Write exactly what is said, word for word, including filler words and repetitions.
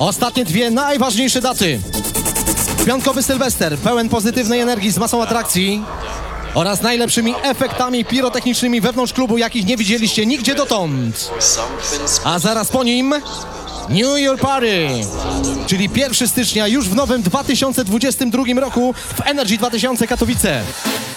Ostatnie dwie najważniejsze daty. Piątkowy Sylwester, pełen pozytywnej energii z masą atrakcji oraz najlepszymi efektami pirotechnicznymi wewnątrz klubu, jakich nie widzieliście nigdzie dotąd. A zaraz po nim New Year Party, czyli pierwszego stycznia już w nowym dwa tysiące dwudziestym drugim roku w Energy dwa tysiące Katowice.